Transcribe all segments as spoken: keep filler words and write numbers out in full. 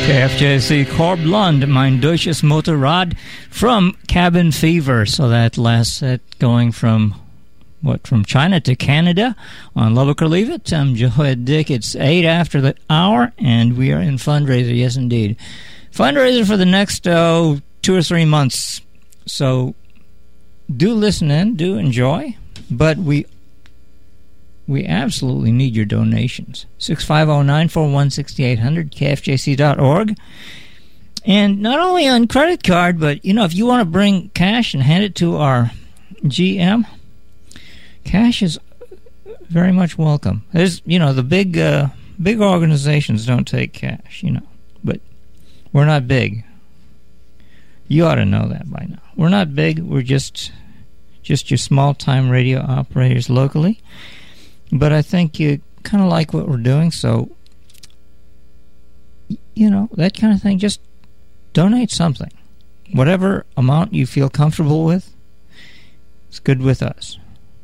K F J C Korb Lund, Mein Deutsches Motorrad from Cabin Fever. So that last set going from, what, from China to Canada on Lubbock or Leave It. I'm Joed Dick. It's eight after the hour, and we are in fundraiser, yes indeed. Fundraiser for the next oh, two or three months. So do listen in, do enjoy, but we We absolutely need your donations. six five zero, nine four one, six eight zero zero, K F J C dot org. And not only on credit card, but, you know, if you want to bring cash and hand it to our G M, cash is very much welcome. There's, you know, the big, uh, big organizations don't take cash, you know, but we're not big. You ought to know that by now. We're not big. We're just, just your small-time radio operators locally. But I think you kind of like what we're doing, so, you know, that kind of thing, just donate something. Whatever amount you feel comfortable with, it's good with us.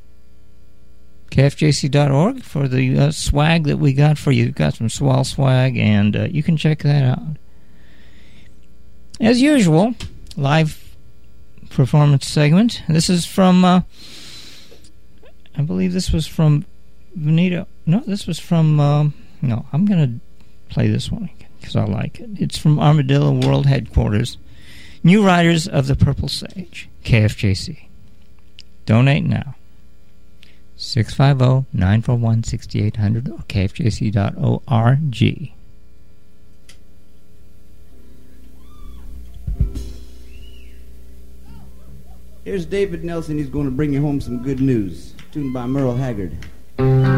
K F J C dot org for the uh, swag that we got for you. We've got some swell swag, and uh, you can check that out. As usual, live performance segment. This is from, uh, I believe this was from Veneta. No, this was from, um, no, I'm going to play this one again because I like it. It's from Armadillo World Headquarters. New Riders of the Purple Sage, K F J C. Donate now. six five zero, nine four one, six eight zero zero or K F J C dot org. Here's David Nelson. He's going to bring you home some good news. Tuned by Merle Haggard.